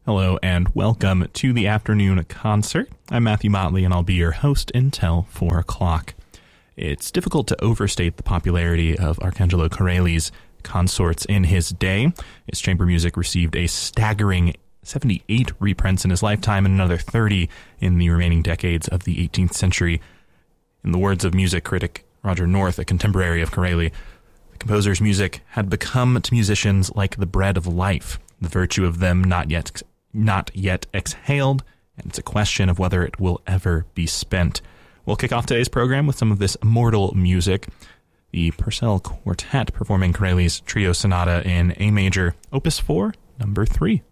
Hello and welcome to the afternoon concert. I'm Matthew Motley and I'll be your host until 4 o'clock. It's difficult to overstate the popularity of Arcangelo Corelli's consorts in his day. His chamber music received a staggering 78 reprints in his lifetime and another 30 in the remaining decades of the 18th century. In the words of music critic Roger North, a contemporary of Corelli, the composer's music had become to musicians like the bread of life, the virtue of them not yet exhaled, and it's a question of whether it will ever be spent. We'll kick off today's program with some of this immortal music. The Purcell Quartet performing Corelli's Trio Sonata in A major, Opus 4, number 3.